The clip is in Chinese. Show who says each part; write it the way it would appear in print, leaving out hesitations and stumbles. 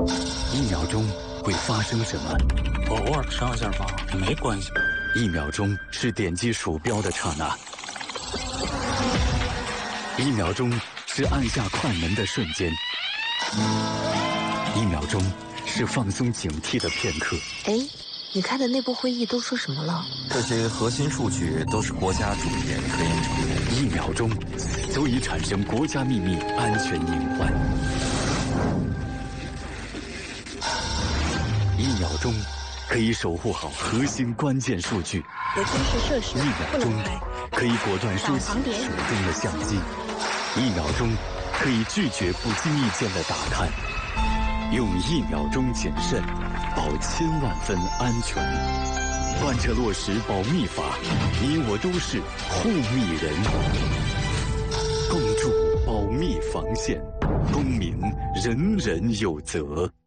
Speaker 1: 1秒钟会发生什么？
Speaker 2: 我偶尔上下吧，没关系。
Speaker 1: 1秒钟是点击鼠标的刹那，1秒钟是按下快门的瞬间，1秒钟是放松警惕的片刻。
Speaker 3: 哎，你开的内部会议都说什么了？
Speaker 4: 这些核心数据都是国家主研科研成果。
Speaker 1: 1秒钟足以产生国家秘密安全隐患。1秒钟可以守护好核心关键数据。
Speaker 5: 有军事设施
Speaker 1: 1秒钟可以果断收起手中的相机。1秒钟可以拒绝不经意间的打探。用1秒钟谨慎，保千万分安全。贯彻落实保密法，你我都是护密人。共筑保密防线，公民人人有责。